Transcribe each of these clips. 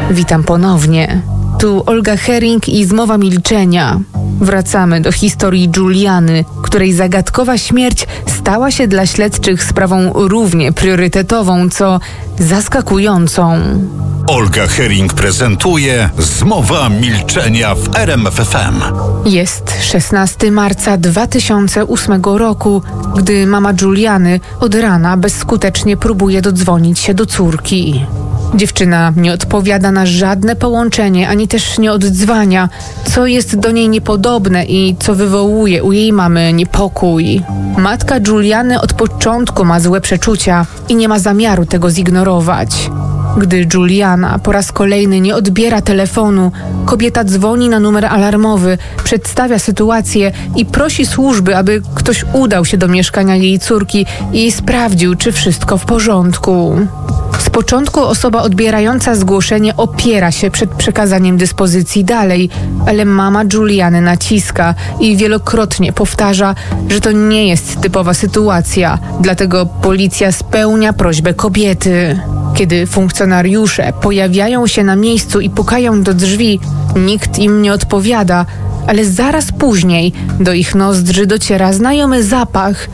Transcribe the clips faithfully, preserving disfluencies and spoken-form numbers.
Witam ponownie. Tu Olga Hering i Zmowa Milczenia. Wracamy do historii Juliany, której zagadkowa śmierć stała się dla śledczych sprawą równie priorytetową, co zaskakującą. Olga Hering prezentuje Zmowa Milczenia w R M F F M. Jest szesnastego marca dwa tysiące ósmego roku, gdy mama Juliany od rana bezskutecznie próbuje dodzwonić się do córki. Dziewczyna nie odpowiada na żadne połączenie, ani też nie oddzwania, co jest do niej niepodobne i co wywołuje u jej mamy niepokój. Matka Juliany od początku ma złe przeczucia i nie ma zamiaru tego zignorować. Gdy Juliana po raz kolejny nie odbiera telefonu, kobieta dzwoni na numer alarmowy, przedstawia sytuację i prosi służby, aby ktoś udał się do mieszkania jej córki i sprawdził, czy wszystko w porządku. Z początku osoba odbierająca zgłoszenie opiera się przed przekazaniem dyspozycji dalej, ale mama Juliany naciska i wielokrotnie powtarza, że to nie jest typowa sytuacja, dlatego policja spełnia prośbę kobiety. Kiedy funkcjonariusze pojawiają się na miejscu i pukają do drzwi, nikt im nie odpowiada, ale zaraz później do ich nozdrzy dociera znajomy zapach,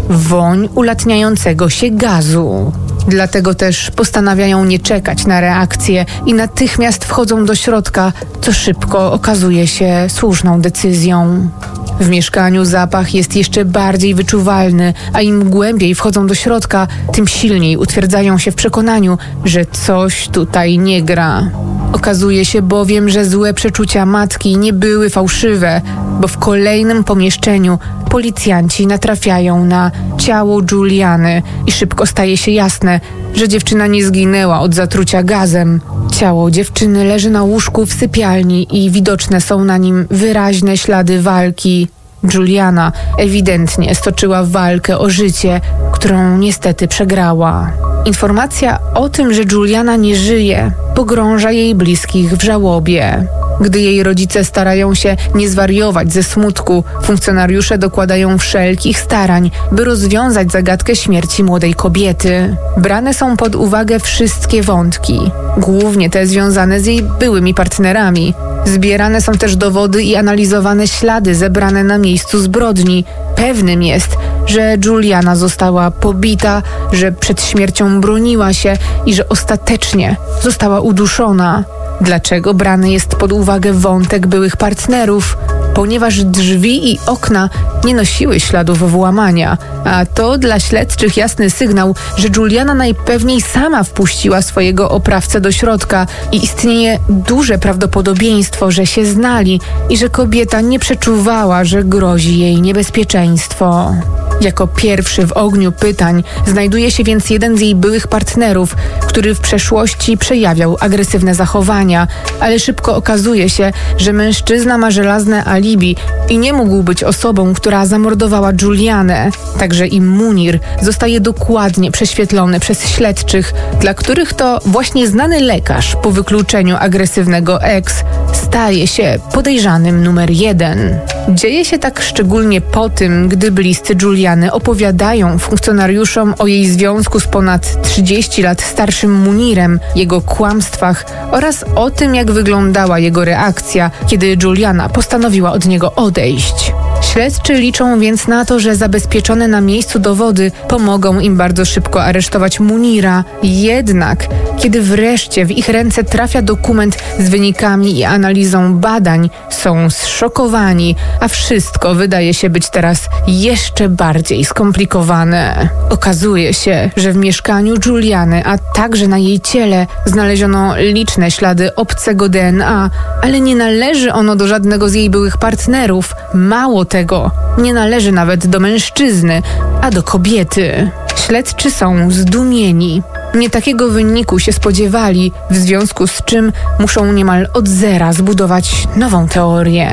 woń ulatniającego się gazu. Dlatego też postanawiają nie czekać na reakcję i natychmiast wchodzą do środka, co szybko okazuje się słuszną decyzją. W mieszkaniu zapach jest jeszcze bardziej wyczuwalny, a im głębiej wchodzą do środka, tym silniej utwierdzają się w przekonaniu, że coś tutaj nie gra. Okazuje się bowiem, że złe przeczucia matki nie były fałszywe, bo w kolejnym pomieszczeniu policjanci natrafiają na ciało Juliany i szybko staje się jasne, że dziewczyna nie zginęła od zatrucia gazem. Ciało dziewczyny leży na łóżku w sypialni i widoczne są na nim wyraźne ślady walki. Juliana ewidentnie stoczyła walkę o życie, którą niestety przegrała. Informacja o tym, że Juliana nie żyje, pogrąża jej bliskich w żałobie. Gdy jej rodzice starają się nie zwariować ze smutku, funkcjonariusze dokładają wszelkich starań, by rozwiązać zagadkę śmierci młodej kobiety. Brane są pod uwagę wszystkie wątki, głównie te związane z jej byłymi partnerami. Zbierane są też dowody i analizowane ślady zebrane na miejscu zbrodni. Pewnym jest, że Juliana została pobita, że przed śmiercią broniła się i że ostatecznie została uduszona. Dlaczego brany jest pod uwagę wątek byłych partnerów? Ponieważ drzwi i okna nie nosiły śladów włamania, a to dla śledczych jasny sygnał, że Juliana najpewniej sama wpuściła swojego oprawcę do środka i istnieje duże prawdopodobieństwo, że się znali i że kobieta nie przeczuwała, że grozi jej niebezpieczeństwo. Jako pierwszy w ogniu pytań znajduje się więc jeden z jej byłych partnerów, który w przeszłości przejawiał agresywne zachowania, ale szybko okazuje się, że mężczyzna ma żelazne alibi i nie mógł być osobą, która zamordowała Julianę. Także i Munir zostaje dokładnie prześwietlony przez śledczych, dla których to właśnie znany lekarz po wykluczeniu agresywnego ex staje się podejrzanym numer jeden. Dzieje się tak szczególnie po tym, gdy bliscy Juliany opowiadają funkcjonariuszom o jej związku z ponad trzydzieści lat starszym Munirem, jego kłamstwach oraz o tym, jak wyglądała jego reakcja, kiedy Juliana postanowiła od niego odejść. Śledczy liczą więc na to, że zabezpieczone na miejscu dowody pomogą im bardzo szybko aresztować Munira. Jednak, kiedy wreszcie w ich ręce trafia dokument z wynikami i analizą badań, są zszokowani, a wszystko wydaje się być teraz jeszcze bardziej skomplikowane. Okazuje się, że w mieszkaniu Juliany, a także na jej ciele znaleziono liczne ślady obcego D N A, ale nie należy ono do żadnego z jej byłych partnerów. Mało tego, nie należy nawet do mężczyzny, a do kobiety. Śledczy są zdumieni. Nie takiego wyniku się spodziewali, w związku z czym muszą niemal od zera zbudować nową teorię.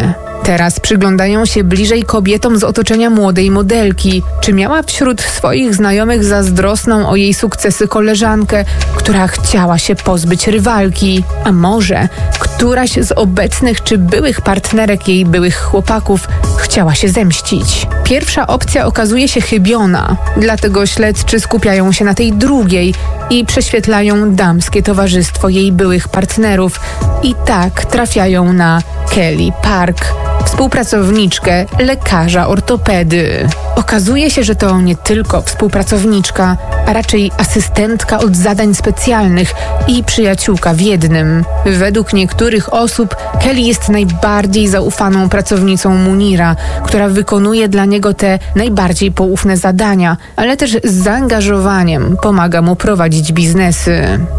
Teraz przyglądają się bliżej kobietom z otoczenia młodej modelki. Czy miała wśród swoich znajomych zazdrosną o jej sukcesy koleżankę, która chciała się pozbyć rywalki? A może któraś z obecnych czy byłych partnerek jej byłych chłopaków chciała się zemścić? Pierwsza opcja okazuje się chybiona, dlatego śledczy skupiają się na tej drugiej i prześwietlają damskie towarzystwo jej byłych partnerów. I tak trafiają na Kelly Park, współpracowniczkę lekarza ortopedy. Okazuje się, że to nie tylko współpracowniczka, a raczej asystentka od zadań specjalnych i przyjaciółka w jednym. Według niektórych osób Kelly jest najbardziej zaufaną pracownicą Munira, która wykonuje dla niego te najbardziej poufne zadania, ale też z zaangażowaniem pomaga mu prowadzić biznesy.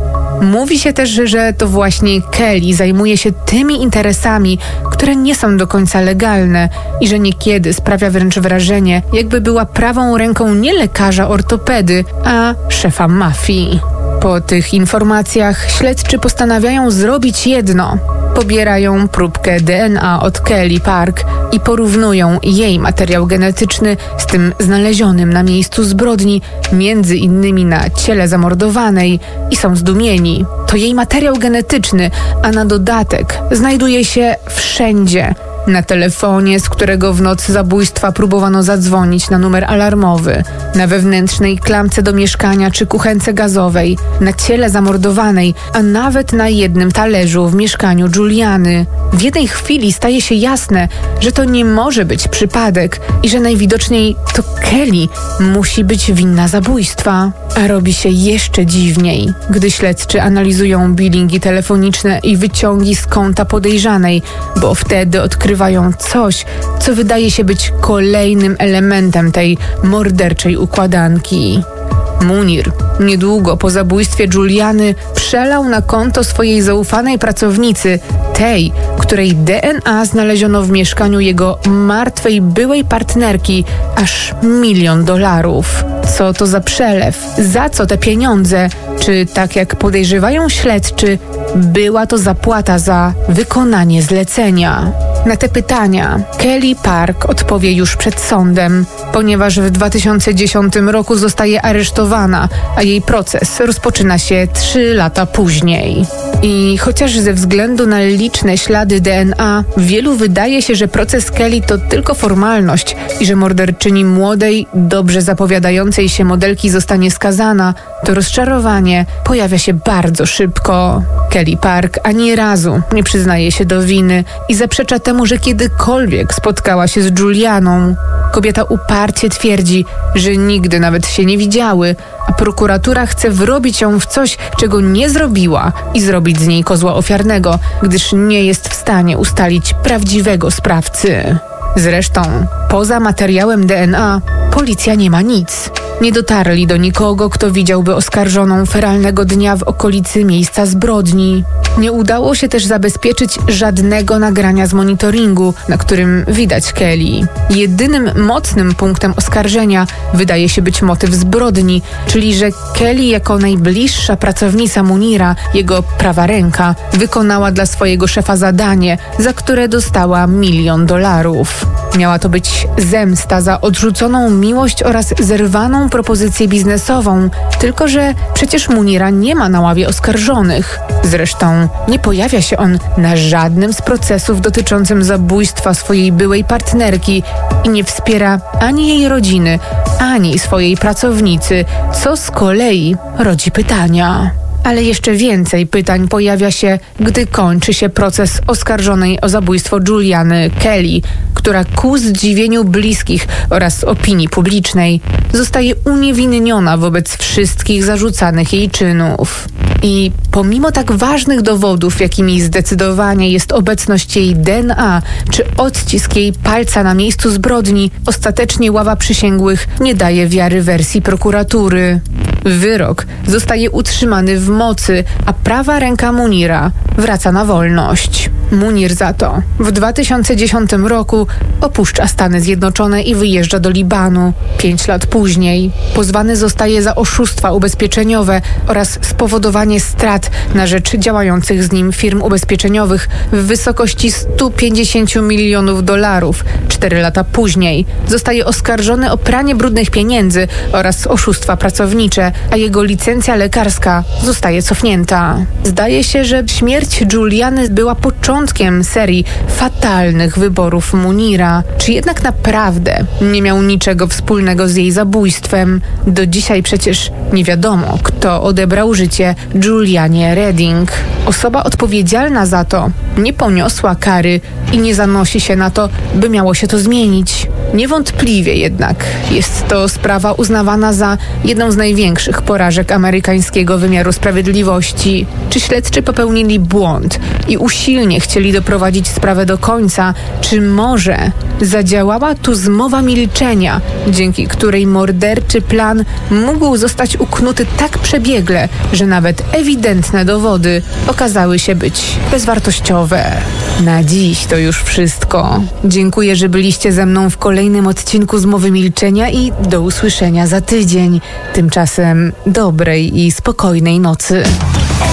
Mówi się też, że to właśnie Kelly zajmuje się tymi interesami, które nie są do końca legalne i że niekiedy sprawia wręcz wrażenie, jakby była prawą ręką nie lekarza ortopedy, a szefa mafii. Po tych informacjach śledczy postanawiają zrobić jedno. Pobierają próbkę D N A od Kelly Park i porównują jej materiał genetyczny z tym znalezionym na miejscu zbrodni, między innymi na ciele zamordowanej, i są zdumieni. To jej materiał genetyczny, a na dodatek znajduje się wszędzie. Na telefonie, z którego w noc zabójstwa próbowano zadzwonić na numer alarmowy, na wewnętrznej klamce do mieszkania czy kuchence gazowej, na ciele zamordowanej, a nawet na jednym talerzu w mieszkaniu Juliany. W jednej chwili staje się jasne, że to nie może być przypadek i że najwidoczniej to Kelly musi być winna zabójstwa. A robi się jeszcze dziwniej, gdy śledczy analizują bilingi telefoniczne i wyciągi z konta podejrzanej, bo wtedy odkrywają coś, co wydaje się być kolejnym elementem tej morderczej układanki. Munir niedługo po zabójstwie Juliany przelał na konto swojej zaufanej pracownicy, tej, której D N A znaleziono w mieszkaniu jego martwej byłej partnerki, aż milion dolarów. Co to za przelew? Za co te pieniądze? Czy, tak jak podejrzewają śledczy, była to zapłata za wykonanie zlecenia? Na te pytania Kelly Park odpowie już przed sądem, ponieważ w dwa tysiące dziesiątym roku zostaje aresztowana, a jej proces rozpoczyna się trzy lata później. I chociaż ze względu na liczne ślady D N A wielu wydaje się, że proces Kelly to tylko formalność i że morderczyni młodej, dobrze zapowiadającej się modelki zostanie skazana, to rozczarowanie pojawia się bardzo szybko. Kelly Park ani razu nie przyznaje się do winy i zaprzecza temu, że kiedykolwiek spotkała się z Julianą. Kobieta uparcie twierdzi, że nigdy nawet się nie widziały, a prokuratura chce wrobić ją w coś, czego nie zrobiła i zrobić z niej kozła ofiarnego, gdyż nie jest w stanie ustalić prawdziwego sprawcy. Zresztą, poza materiałem D N A, policja nie ma nic. Nie dotarli do nikogo, kto widziałby oskarżoną feralnego dnia w okolicy miejsca zbrodni. Nie udało się też zabezpieczyć żadnego nagrania z monitoringu, na którym widać Kelly. Jedynym mocnym punktem oskarżenia wydaje się być motyw zbrodni, czyli że Kelly jako najbliższa pracownica Munira, jego prawa ręka, wykonała dla swojego szefa zadanie, za które dostała milion dolarów. Miała to być zemsta za odrzuconą miłość oraz zerwaną propozycję biznesową, tylko że przecież Munira nie ma na ławie oskarżonych. Zresztą nie pojawia się on na żadnym z procesów dotyczącym zabójstwa swojej byłej partnerki i nie wspiera ani jej rodziny, ani swojej pracownicy, co z kolei rodzi pytania. Ale jeszcze więcej pytań pojawia się, gdy kończy się proces oskarżonej o zabójstwo Juliany Kelly, która ku zdziwieniu bliskich oraz opinii publicznej zostaje uniewinniona wobec wszystkich zarzucanych jej czynów. I pomimo tak ważnych dowodów, jakimi zdecydowanie jest obecność jej D N A czy odcisk jej palca na miejscu zbrodni, ostatecznie ława przysięgłych nie daje wiary wersji prokuratury. Wyrok zostaje utrzymany w mocy, a prawa ręka Munira wraca na wolność. Munir za to w dwa tysiące dziesiątym roku opuszcza Stany Zjednoczone i wyjeżdża do Libanu. Pięć lat później pozwany zostaje za oszustwa ubezpieczeniowe oraz spowodowanie strat na rzecz działających z nim firm ubezpieczeniowych w wysokości stu pięćdziesięciu milionów dolarów. Cztery lata później zostaje oskarżony o pranie brudnych pieniędzy oraz oszustwa pracownicze, a jego licencja lekarska zostaje cofnięta. Zdaje się, że śmierć Juliany była początkiem serii fatalnych wyborów Munira. Czy jednak naprawdę nie miał niczego wspólnego z jej zabójstwem? Do dzisiaj przecież nie wiadomo, kto odebrał życie Julianie Redding. Osoba odpowiedzialna za to nie poniosła kary i nie zanosi się na to, by miało się to zmienić. Niewątpliwie jednak jest to sprawa uznawana za jedną z największych porażek amerykańskiego wymiaru sprawiedliwości. Czy śledczy popełnili błąd i usilnie chcieli doprowadzić sprawę do końca? Czy może zadziałała tu zmowa milczenia, dzięki której morderczy plan mógł zostać uknuty tak przebiegle, że nawet ewidentne dowody okazały się być bezwartościowe? Na dziś to już wszystko. Dziękuję, że byliście ze mną w kolejnym odcinku Zmowy Milczenia i do usłyszenia za tydzień. Tymczasem dobrej i spokojnej nocy.